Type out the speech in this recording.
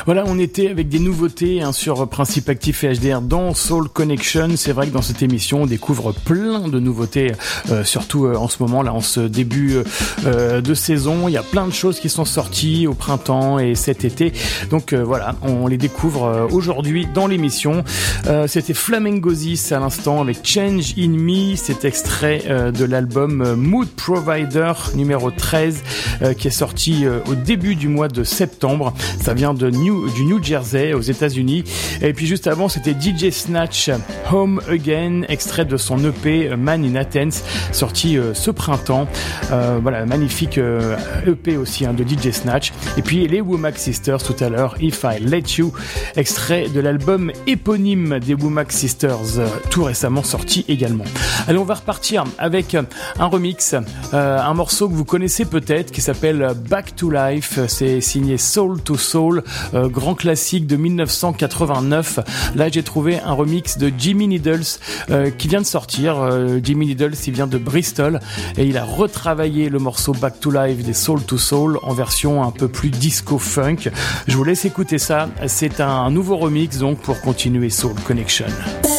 Voilà, on était avec des nouveautés sur Principe Actif et HDR dans Soul Connection. C'est vrai que dans cette émission, on découvre plein de nouveautés, surtout en ce moment, là, en ce début de saison. Il y a plein de choses qui sont sorties au printemps et cet été. Donc voilà, on les découvre aujourd'hui dans l'émission. C'était Flamengosis à l'instant avec Change in Me. C'est extrait de l'album Mood Provider numéro 13 qui est sorti au début du mois de septembre. Ça vient du New Jersey aux États-Unis. Et puis juste avant, c'était DJ Snatch Home Again, extrait de son EP Man in Athens, sorti ce printemps. Voilà, magnifique EP aussi de DJ Snatch. Et puis les Womack Sisters tout à l'heure, If I Let You, extrait de l'album éponyme des Womack Sisters, tout récemment sorti également. Allez, on va repartir avec un remix, un morceau que vous connaissez peut-être qui s'appelle Back to Life. C'est signé Soul to Soul, grand classique de 1989. Là, j'ai trouvé un remix de Jimmy Needles qui vient de sortir. Jimmy Needles, il vient de Bristol et il a retravaillé le morceau Back to Life des Soul to Soul en version un peu plus disco-funk. Je vous laisse écouter ça. C'est un nouveau remix donc pour continuer Soul Connection.